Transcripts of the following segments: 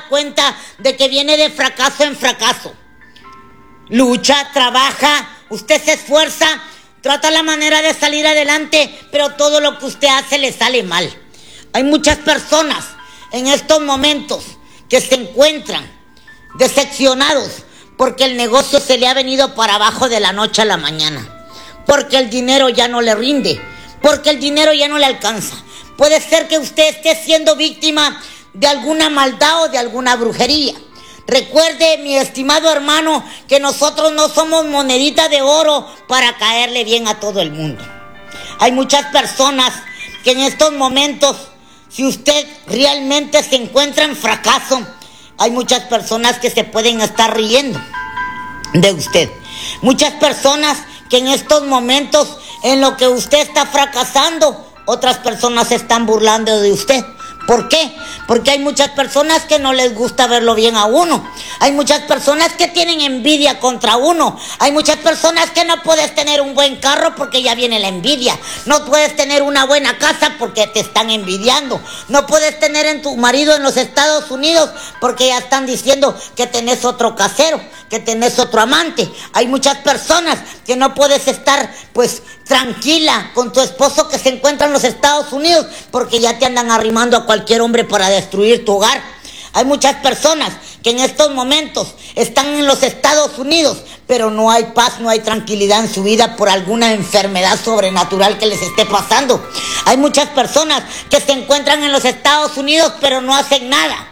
dado cuenta de que viene de fracaso en fracaso. Lucha, trabaja, usted se esfuerza, trata la manera de salir adelante, pero todo lo que usted hace le sale mal. Hay muchas personas en estos momentos que se encuentran decepcionados porque el negocio se le ha venido para abajo de la noche a la mañana, porque el dinero ya no le rinde, porque el dinero ya no le alcanza. Puede ser que usted esté siendo víctima de alguna maldad o de alguna brujería. Recuerde, mi estimado hermano, que nosotros no somos monedita de oro para caerle bien a todo el mundo. Hay muchas personas que en estos momentos, si usted realmente se encuentra en fracaso, hay muchas personas que se pueden estar riendo de usted. Muchas personas que en estos momentos, en lo que usted está fracasando, otras personas se están burlando de usted. ¿Por qué? Porque hay muchas personas que no les gusta verlo bien a uno. Hay muchas personas que tienen envidia contra uno. Hay muchas personas que no puedes tener un buen carro porque ya viene la envidia. No puedes tener una buena casa porque te están envidiando. No puedes tener en tu marido en los Estados Unidos porque ya están diciendo que tenés otro casero, que tenés otro amante. Hay muchas personas que no puedes estar pues tranquila con tu esposo que se encuentra en los Estados Unidos porque ya te andan arrimando a cualquier hombre para destruir tu hogar. Hay muchas personas que en estos momentos están en los Estados Unidos, pero no hay paz, no hay tranquilidad en su vida por alguna enfermedad sobrenatural que les esté pasando. Hay muchas personas que se encuentran en los Estados Unidos, pero no hacen nada.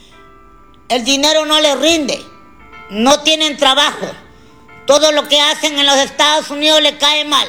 El dinero no les rinde, no tienen trabajo. Todo lo que hacen en los Estados Unidos le cae mal,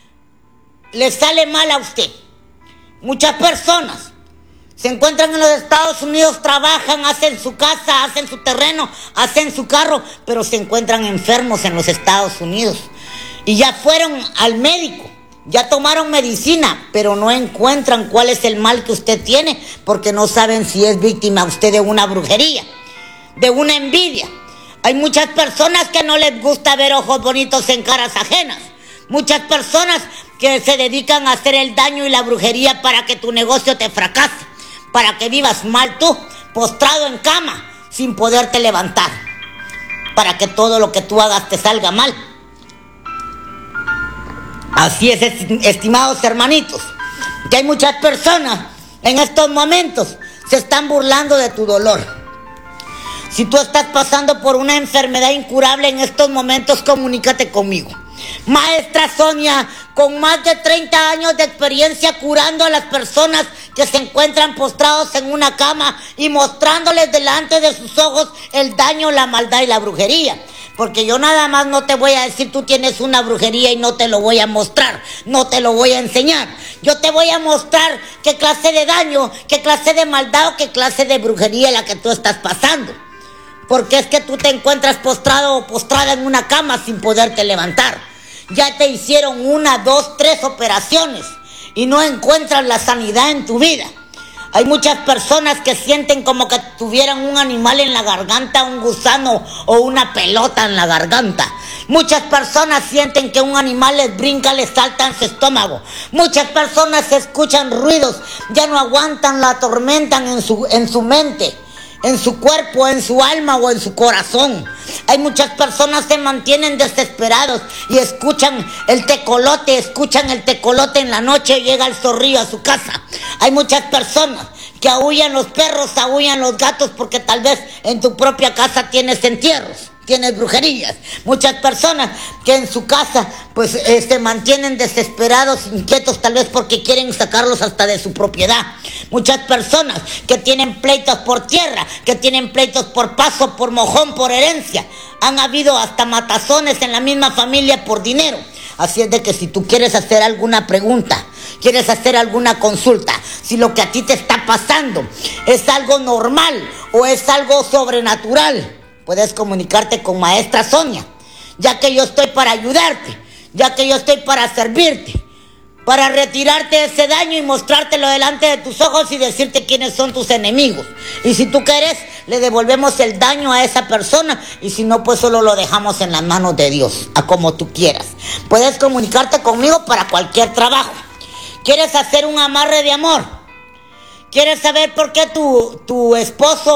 le sale mal a usted. Muchas personas se encuentran en los Estados Unidos, trabajan, hacen su casa, hacen su terreno, hacen su carro, pero se encuentran enfermos en los Estados Unidos. Y ya fueron al médico, ya tomaron medicina, pero no encuentran cuál es el mal que usted tiene, porque no saben si es víctima usted de una brujería, de una envidia. Hay muchas personas que no les gusta ver ojos bonitos en caras ajenas. Muchas personas que se dedican a hacer el daño y la brujería para que tu negocio te fracase, para que vivas mal tú, postrado en cama, sin poderte levantar, para que todo lo que tú hagas te salga mal. Así es, estimados hermanitos, que hay muchas personas en estos momentos se están burlando de tu dolor. Si tú estás pasando por una enfermedad incurable en estos momentos, comunícate conmigo. Maestra Sonia, con más de 30 años de experiencia curando a las personas que se encuentran postrados en una cama y mostrándoles delante de sus ojos el daño, la maldad y la brujería. Porque yo nada más no te voy a decir tú tienes una brujería y no te lo voy a mostrar, no te lo voy a enseñar. Yo te voy a mostrar qué clase de daño, qué clase de maldad o qué clase de brujería es la que tú estás pasando. Porque es que tú te encuentras postrado o postrada en una cama sin poderte levantar. Ya te hicieron 1, 2, 3 operaciones y no encuentras la sanidad en tu vida. Hay muchas personas que sienten como que tuvieran un animal en la garganta, un gusano o una pelota en la garganta. Muchas personas sienten que un animal les brinca, les salta en su estómago. Muchas personas escuchan ruidos, ya no aguantan, la atormentan en su mente, en su cuerpo, en su alma o en su corazón. Hay muchas personas que se mantienen desesperados y escuchan el tecolote en la noche y llega el zorrillo a su casa. Hay muchas personas que aúllan los perros, aúllan los gatos porque tal vez en tu propia casa tienes entierros, tienes brujerías. Muchas personas que en su casa pues se mantienen desesperados, inquietos, tal vez porque quieren sacarlos hasta de su propiedad. Muchas personas que tienen pleitos por tierra, que tienen pleitos por paso, por mojón, por herencia. Han habido hasta matazones en la misma familia por dinero. Así es de que si tú quieres hacer alguna pregunta, quieres hacer alguna consulta, si lo que a ti te está pasando es algo normal o es algo sobrenatural, puedes comunicarte con Maestra Sonia, ya que yo estoy para ayudarte, ya que yo estoy para servirte, para retirarte ese daño y mostrártelo delante de tus ojos y decirte quiénes son tus enemigos. Y si tú quieres, le devolvemos el daño a esa persona, y si no, pues solo lo dejamos en las manos de Dios, a como tú quieras. Puedes comunicarte conmigo para cualquier trabajo. ¿Quieres hacer un amarre de amor? ¿Quieres saber por qué tu esposo